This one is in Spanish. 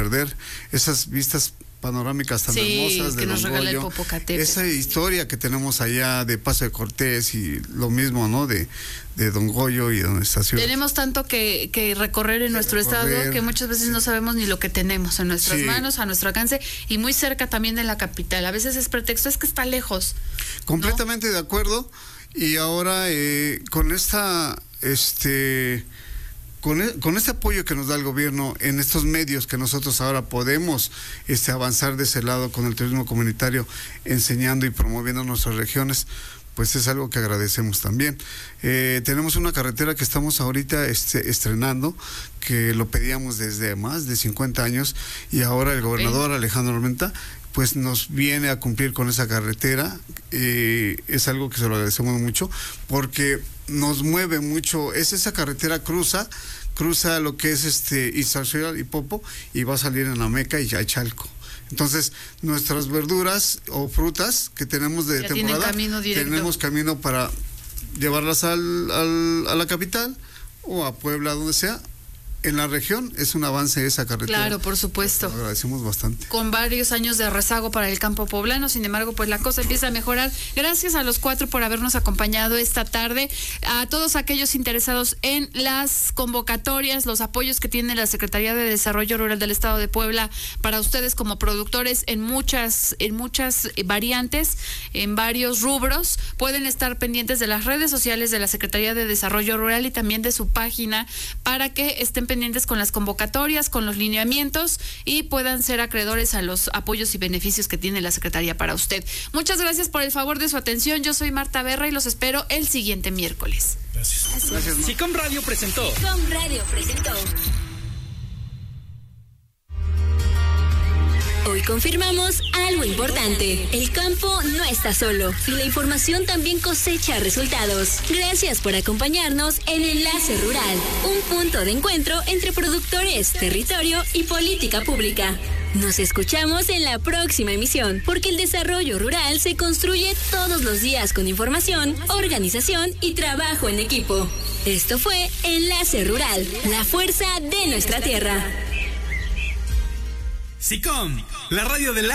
perder esas vistas panorámicas tan hermosas de que nos Don regala el Goyo, Popocatépetl. esa historia que tenemos allá de Paso de Cortés y lo mismo, ¿no? De Don Goyo y donde está Ciudad. Tenemos tanto que recorrer en nuestro estado que muchas veces no sabemos ni lo que tenemos en nuestras manos, a nuestro alcance, y muy cerca también de la capital. A veces es pretexto, es que está lejos. Completamente, ¿no? De acuerdo. Y ahora con esta con este apoyo que nos da el gobierno en estos medios que nosotros ahora podemos avanzar de ese lado con el turismo comunitario, enseñando y promoviendo nuestras regiones, pues es algo que agradecemos también. Tenemos una carretera que estamos ahorita estrenando, que lo pedíamos desde más de 50 años, y ahora el gobernador Alejandro Armenta pues nos viene a cumplir con esa carretera. Es algo que se lo agradecemos mucho, porque nos mueve mucho. Esa carretera cruza lo que es Iztaccíhuatl y Popo, y va a salir en Ameca y Chalco. Entonces, nuestras verduras o frutas que tenemos de temporada, tenemos camino para llevarlas a la capital o a Puebla, donde sea. En la región es un avance esa carretera. Claro, por supuesto. Lo agradecemos bastante. Con varios años de rezago para el campo poblano, sin embargo, pues la cosa empieza a mejorar. Gracias a los 4 por habernos acompañado esta tarde. A todos aquellos interesados en las convocatorias, los apoyos que tiene la Secretaría de Desarrollo Rural del Estado de Puebla para ustedes como productores en muchas variantes, en varios rubros, pueden estar pendientes de las redes sociales de la Secretaría de Desarrollo Rural y también de su página, para que estén pendientes con las convocatorias, con los lineamientos, y puedan ser acreedores a los apoyos y beneficios que tiene la Secretaría para usted. Muchas gracias por el favor de su atención. Yo soy Marta Berra y los espero el siguiente miércoles. Gracias. SICOM Radio presentó. Hoy confirmamos algo importante. El campo no está solo y la información también cosecha resultados. Gracias por acompañarnos en Enlace Rural, un punto de encuentro entre productores, territorio y política pública. Nos escuchamos en la próxima emisión, porque el desarrollo rural se construye todos los días con información, organización y trabajo en equipo. Esto fue Enlace Rural, la fuerza de nuestra tierra. SICOM, la radio de la